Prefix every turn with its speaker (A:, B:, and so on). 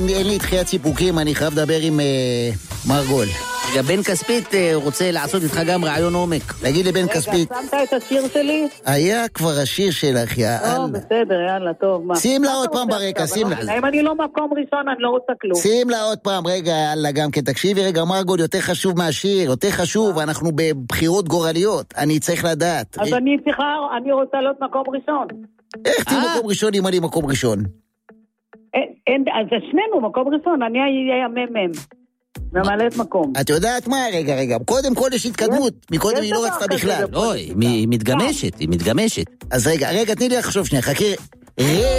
A: אין לי דחיית סיפוקים, אני חייב לדבר עם מרגול. בן כספית רוצה לעשות איתך גם רעיון עומק. תגיד לי בן כספית.
B: רגע, שמת את השיר שלי?
A: היה כבר השיר שלך, יאללה.
B: בסדר, יאללה, טוב.
A: שים לה עוד פעם ברקע, שים לה.
B: אם אני לא מקום ראשון, אני לא רוצה כלום.
A: שים לה עוד פעם, רגע, יאללה, גם כן. תקשיבי רגע, מרגול, יותר חשוב מהשיר, יותר חשוב, אנחנו בבחירות גורליות, אני צריך לדעת.
B: אז אני רוצה להיות מקום ראשון.
A: איך תהי מקום ראשון אם אני מקום ראשון?
B: אז שנינו מקום ראשון, אני אהיה הממם. ממלאת מקום.
A: את יודעת מה? רגע. קודם כל יש התקדמות. מקודם היא לא רצתה בכלל.
C: לא, היא מתגמשת.
A: אז רגע, תני לי לחשוב שנייה. חכי.